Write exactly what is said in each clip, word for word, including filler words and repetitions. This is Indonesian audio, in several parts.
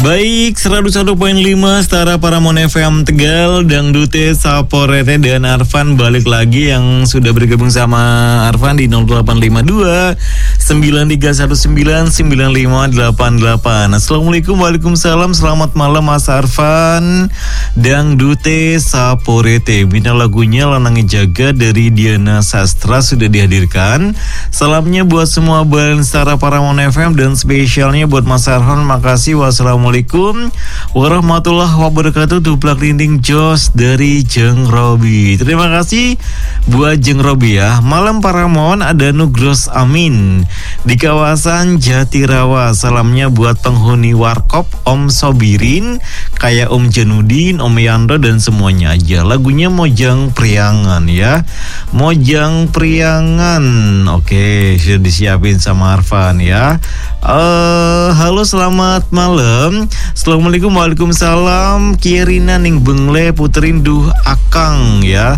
Baik, seratus satu koma lima Setara Paramount F M Tegal, Dangdute Saporete dan Arfan balik lagi yang sudah bergabung sama Arfan di nol delapan lima dua sembilan tiga satu sembilan sembilan lima delapan delapan. Assalamualaikum, waalaikumsalam, selamat malam Mas Arfan. Dangdute Saporete, bina lagunya Lanangi Jaga dari Diana Sastra sudah dihadirkan. Salamnya buat semua band Setara Paramount F M dan spesialnya buat Mas Arfan. Makasih, wassalamualaikum warahmatullahi wabarakatuh. Duplak Linding Jos dari Jeng Robi. Terima kasih buat Jeng Robi ya. Malam Paramount ada Nugros Amin di kawasan Jatirawa. Salamnya buat penghuni Warkop, Om Sobirin, kayak Om Janudin, Om Yandro dan semuanya aja. Lagunya Mojang Priangan ya. Mojang Priangan. Oke, sudah disiapin sama Arfan ya. Uh, halo, selamat malam. Assalamualaikum, waalaikumsalam. Kirina ning bengle puterinduh akang ya.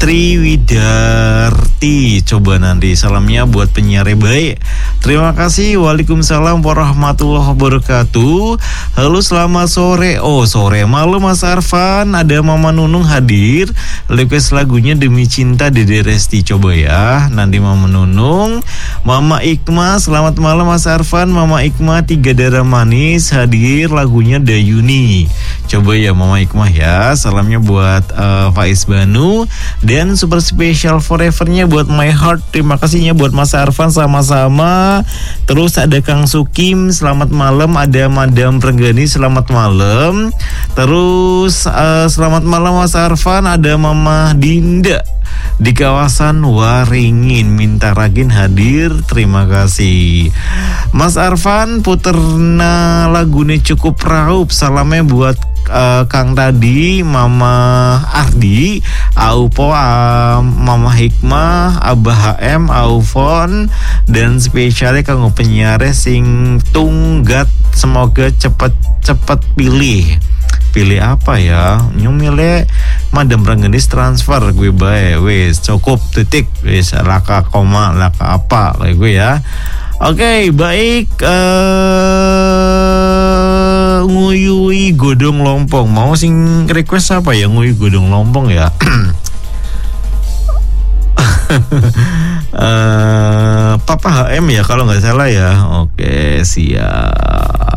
Triwidarti. Coba nanti salamnya buat penyiar baik. Terima kasih. Waalaikumsalam warahmatullahi wabarakatuh. Halo, selamat sore. Oh, sore malam Mas Arfan. Ada Mama Nunung hadir. Request lagunya Demi Cinta Dede Resti. Coba ya. Nanti Mama Nunung. Mama Ikma, selamat malam Mas Arfan. Mama Ikma Tiga Darah Manis hadir, lagunya Dayuni. Coba ya Mama Ikmah ya. Salamnya buat uh, Faiz Banu. Dan super special forevernya buat My Heart. Terima kasihnya buat Mas Arfan sama-sama. Terus ada Kang Sukim, selamat malam. Ada Madam Prenggani, selamat malam. Terus uh, selamat malam Mas Arfan. Ada Mama Dinda di kawasan Waringin, minta ragin hadir. Terima kasih Mas Arfan. Puterna lagune cukup raup. Salamnya buat uh, Kang Tadi, Mama Ardi, Aupo, uh, Mama Hikmah, Abah H M, Aufon, dan spesialnya kanggo penyiar sing tunggat. Semoga cepet-cepet pilih. Pilih apa ya? Nyumile Madam Renggenis transfer gue bae wis cukup titik wis laka koma laka apa kayak gue ya. Oke, okay, baik. Uh, nguyui godong lompong. Mau sing request apa ya? Nguyui godong lompong ya. uh, Papa H M ya kalau nggak salah ya. Oke, okay, siap.